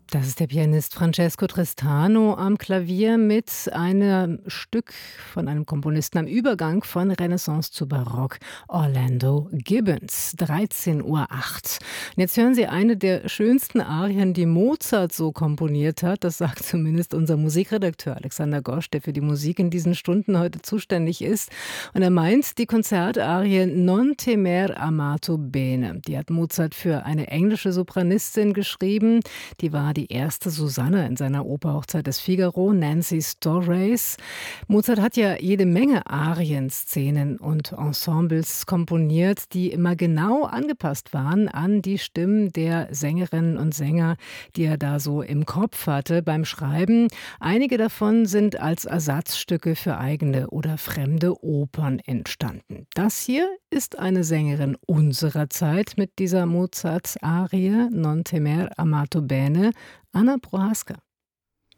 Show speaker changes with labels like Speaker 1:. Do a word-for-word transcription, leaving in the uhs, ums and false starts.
Speaker 1: Das ist der Pianist Francesco Tristano am Klavier mit einem Stück von einem Komponisten am Übergang von Renaissance zu Barock, Orlando Gibbons, dreizehn Uhr acht. Und jetzt hören Sie eine der schönsten Arien, die Mozart so komponiert hat. Das sagt zumindest unser Musikredakteur Alexander Gosch, der für die Musik in diesen Stunden heute zuständig ist. Und er meint die Konzertarie Non temer amato bene. Die hat Mozart für eine englische Sopranistin geschrieben. Die war die erste Susanne in seiner Oper Hochzeit des Figaro, Nancy Storace. Mozart hat ja jede Menge Arienszenen und Ensembles komponiert, die immer genau angepasst waren an die Stimmen der Sängerinnen und Sänger, die er da so im Kopf hatte beim Schreiben. Einige davon sind als Ersatzstücke für eigene oder fremde Opern entstanden. Das hier ist eine Sängerin unserer Zeit mit dieser Mozart-Arie Non temer amato bene, Anna Prohaska.